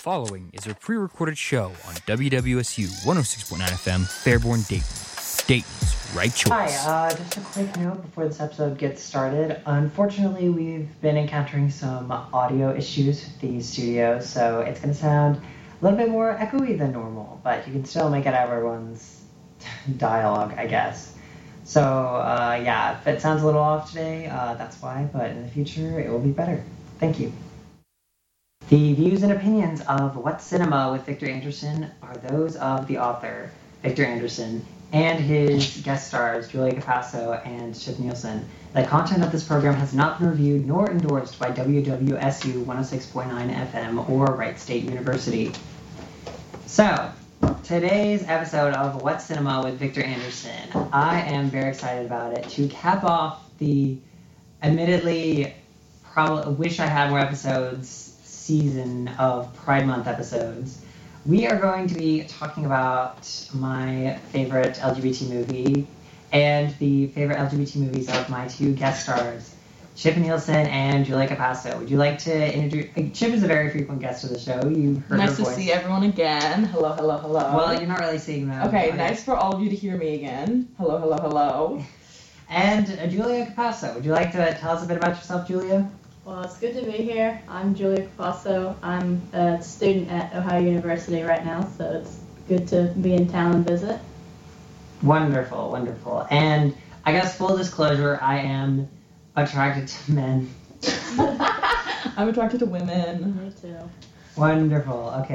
following is a pre-recorded show on WWSU 106.9 FM, Fairborn, Dayton. Dayton's right choice. Hi, just a quick note before this episode gets started. Unfortunately, we've been encountering some audio issues with the studio, so it's going to sound a little bit more echoey than normal, but you can still make it out of everyone's dialogue, I guess. So, yeah, if it sounds a little off today, that's why, but in the future, it will be better. Thank you. The views and opinions of What Cinema with Victor Anderson are those of the author, Victor Anderson, and his guest stars, Julia Capasso and Chip Nielsen. The content of this program has not been reviewed nor endorsed by WWSU 106.9 FM or Wright State University. So, today's episode of What Cinema with Victor Anderson, I am very excited about it. To cap off the admittedly wish I had more episodes season of Pride Month episodes, we are going to be talking about my favorite LGBT movie and the favorite LGBT movies of my two guest stars, Chip Nielsen and Julia Capasso. Would you like to introduce... Chip is a very frequent guest of the show. You've heard her voice. Nice to see everyone again. Hello, hello, hello. Well, you're not really seeing them. Okay, nice for all of you to hear me again. Hello, hello, hello. And Julia Capasso. Would you like to tell us a bit about yourself, Julia? Well, it's good to be here. I'm Julia Capasso. I'm a student at Ohio University right now, so it's good to be in town and visit. Wonderful, wonderful. And I guess full disclosure, I am attracted to men. I'm attracted to women. Me too. Wonderful. Okay.